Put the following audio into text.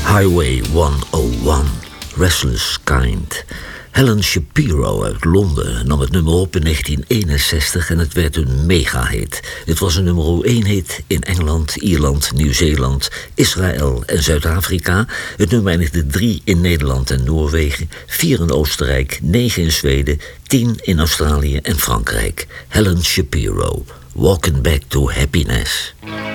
Highway 101, Restless Kind. Helen Shapiro uit Londen nam het nummer op in 1961 en het werd een mega-hit. Het was een nummer 1-hit in Engeland, Ierland, Nieuw-Zeeland, Israël en Zuid-Afrika. Het nummer eindigde 3 in Nederland en Noorwegen, 4 in Oostenrijk, 9 in Zweden, 10 in Australië en Frankrijk. Helen Shapiro, Walking Back to Happiness.